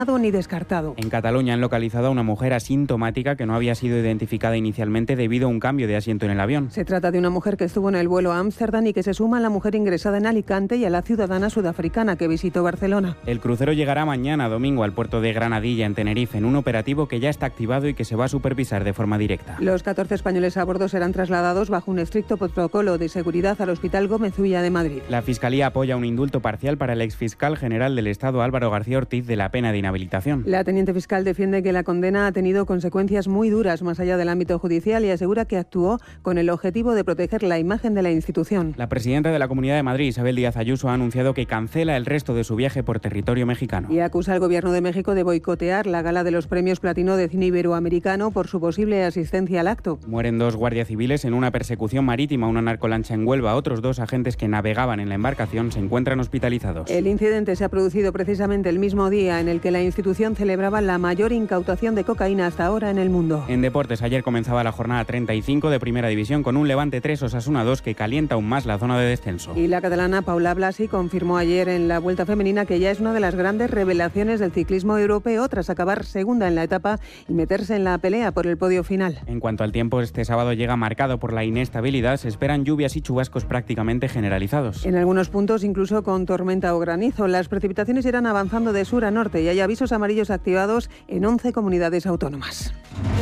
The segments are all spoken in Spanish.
ni descartado. En Cataluña han localizado a una mujer asintomática que no había sido identificada inicialmente debido a un cambio de asiento en el avión. Se trata de una mujer que estuvo en el vuelo a Ámsterdam y que se suma a la mujer ingresada en Alicante y a la ciudadana sudafricana que visitó Barcelona. El crucero llegará mañana domingo al puerto de Granadilla, en Tenerife, en un operativo que ya está activado y que se va a supervisar de forma directa. Los 14 españoles a bordo serán trasladados bajo un estricto protocolo de seguridad al Hospital Gómez Ulla de Madrid. La Fiscalía apoya un indulto parcial para el exfiscal general del Estado Álvaro García Ortiz de la pena de inhabilitación. La teniente fiscal defiende que la condena ha tenido consecuencias muy duras más allá del ámbito judicial y asegura que actuó con el objetivo de proteger la imagen de la institución. La presidenta de la Comunidad de Madrid, Isabel Díaz Ayuso, ha anunciado que cancela el resto de su viaje por territorio mexicano. Y acusa al Gobierno de México de boicotear la gala de los premios Platino de Cine Iberoamericano por su posible asistencia al acto. Mueren 2 guardias civiles en una persecución marítima a una narcolancha en Huelva. Otros 2 agentes que navegaban en la embarcación se encuentran hospitalizados. El incidente se ha producido precisamente el mismo día en el que la institución celebraba la mayor incautación de cocaína hasta ahora en el mundo. En deportes, ayer comenzaba la jornada 35 de Primera División con un Levante 3, Osasuna 2 que calienta aún más la zona de descenso. Y la catalana Paula Blasi confirmó ayer en la Vuelta Femenina que ya es una de las grandes revelaciones del ciclismo europeo tras acabar segunda en la etapa y meterse en la pelea por el podio final. En cuanto al tiempo, este sábado llega marcado por la inestabilidad. Se esperan lluvias y chubascos prácticamente generalizados. En algunos puntos incluso con tormenta o granizo. Las precipitaciones irán avanzando de sur a norte y hay avisos amarillos activados en 11 comunidades autónomas.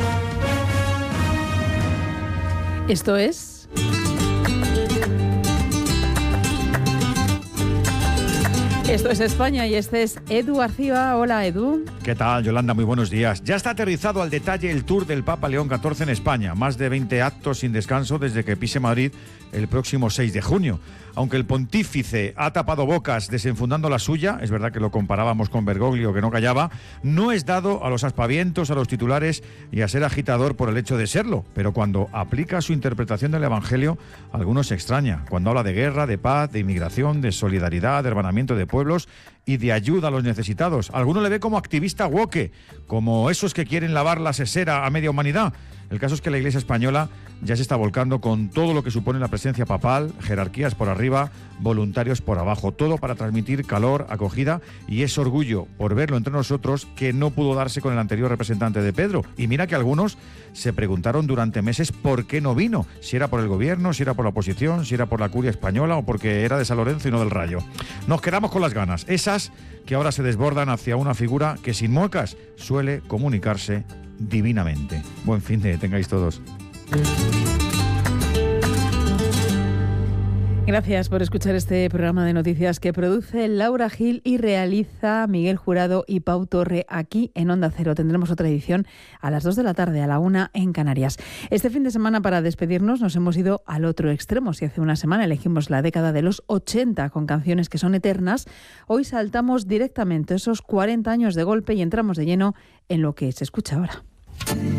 Esto es... Esto es España y este es Edu Arciba. Hola, Edu. ¿Qué tal, Yolanda? Muy buenos días. Ya está aterrizado al detalle el tour del Papa León XIV en España. Más de 20 actos sin descanso desde que pise Madrid el próximo 6 de junio. Aunque el pontífice ha tapado bocas desenfundando la suya, es verdad que lo comparábamos con Bergoglio, que no callaba, no es dado a los aspavientos, a los titulares y a ser agitador por el hecho de serlo. Pero cuando aplica su interpretación del Evangelio, algunos se extraña. Cuando habla de guerra, de paz, de inmigración, de solidaridad, de hermanamiento de pueblos y de ayuda a los necesitados. Alguno le ve como activista woke, como esos que quieren lavar la sesera a media humanidad. El caso es que la Iglesia española ya se está volcando con todo lo que supone la presencia papal, jerarquías por arriba, voluntarios por abajo, todo para transmitir calor, acogida y ese orgullo por verlo entre nosotros que no pudo darse con el anterior representante de Pedro. Y mira que algunos se preguntaron durante meses por qué no vino, si era por el gobierno, si era por la oposición, si era por la curia española o porque era de San Lorenzo y no del Rayo. Nos quedamos con las ganas, esas que ahora se desbordan hacia una figura que sin muecas suele comunicarse divinamente. Buen fin de tengáis todos. Gracias por escuchar este programa de noticias que produce Laura Gil y realiza Miguel Jurado y Pau Torre aquí en Onda Cero. Tendremos otra edición a las 2 de la tarde, a la 1 en Canarias. Este fin de semana, para despedirnos, nos hemos ido al otro extremo. Si hace una semana elegimos la década de los 80 con canciones que son eternas, hoy saltamos directamente esos 40 años de golpe y entramos de lleno en lo que se escucha ahora.